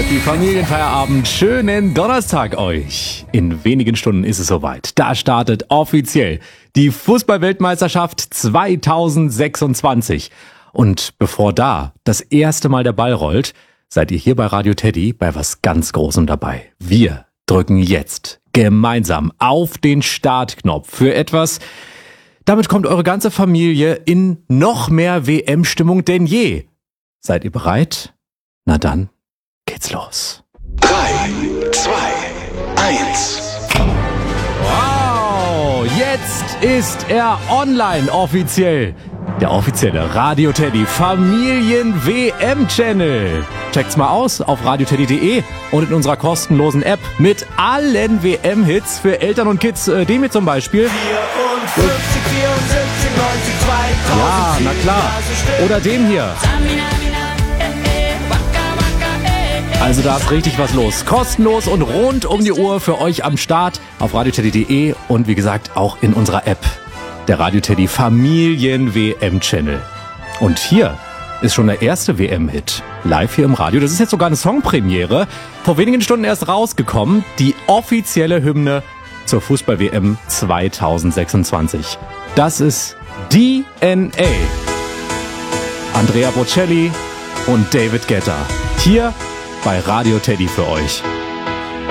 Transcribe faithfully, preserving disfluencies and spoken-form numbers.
Happy Familienfeierabend. Schönen Donnerstag euch. In wenigen Stunden ist es soweit. Da startet offiziell die Fußball-Weltmeisterschaft zweitausendsechsundzwanzig. Und bevor da das erste Mal der Ball rollt, seid ihr hier bei Radio Teddy bei was ganz Großem dabei. Wir drücken jetzt gemeinsam auf den Startknopf für etwas. Damit kommt eure ganze Familie in noch mehr W M-Stimmung denn je. Seid ihr bereit? Na dann geht's los. drei, zwei, eins. Wow, jetzt ist er online offiziell. Der offizielle Radio Teddy Familien-W M-Channel. Checkt's mal aus auf radio teddy punkt de und in unserer kostenlosen App mit allen W M-Hits für Eltern und Kids. Äh, dem hier zum Beispiel. vierundfünfzig, vierundsiebzig, neunzig, zweitausend. Ja, na klar. Oder dem hier. Also da ist richtig was los. Kostenlos und rund um die Uhr für euch am Start auf radio teddy punkt de und wie gesagt auch in unserer App. Der Radio Teddy Familien-W M-Channel. Und hier ist schon der erste W M-Hit. Live hier im Radio. Das ist jetzt sogar eine Songpremiere. Vor wenigen Stunden erst rausgekommen. Die offizielle Hymne zur Fußball-W M zweitausendsechsundzwanzig. Das ist D N A. Andrea Bocelli und David Guetta. Hier bei Radio Teddy für euch.